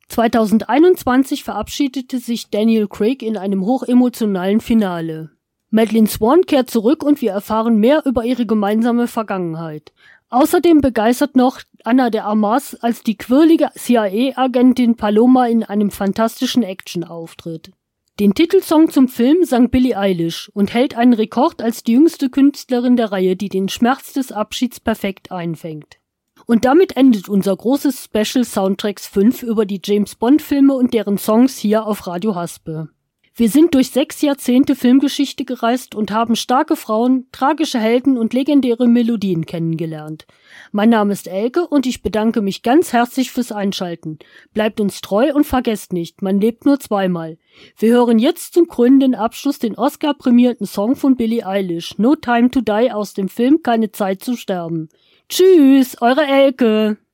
2021 verabschiedete sich Daniel Craig in einem hochemotionalen Finale. Madeleine Swann kehrt zurück und wir erfahren mehr über ihre gemeinsame Vergangenheit. Außerdem begeistert noch Ana de Armas als die quirlige CIA-Agentin Paloma in einem fantastischen Action-Auftritt. Den Titelsong zum Film sang Billie Eilish und hält einen Rekord als die jüngste Künstlerin der Reihe, die den Schmerz des Abschieds perfekt einfängt. Und damit endet unser großes Special Soundtracks 5 über die James-Bond-Filme und deren Songs hier auf Radio Haspe. Wir sind durch 6 Jahrzehnte Filmgeschichte gereist und haben starke Frauen, tragische Helden und legendäre Melodien kennengelernt. Mein Name ist Elke und ich bedanke mich ganz herzlich fürs Einschalten. Bleibt uns treu und vergesst nicht, man lebt nur zweimal. Wir hören jetzt zum krönenden Abschluss den Oscar-prämierten Song von Billie Eilish, No Time to Die aus dem Film Keine Zeit zu sterben. Tschüss, eure Elke!